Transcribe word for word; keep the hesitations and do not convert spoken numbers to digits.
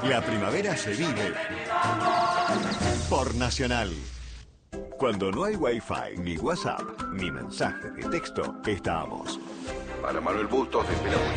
La primavera se vive por Nacional. Cuando no hay Wi-Fi, ni WhatsApp, ni mensajes de texto, estamos. Para Manuel Bustos, de Pela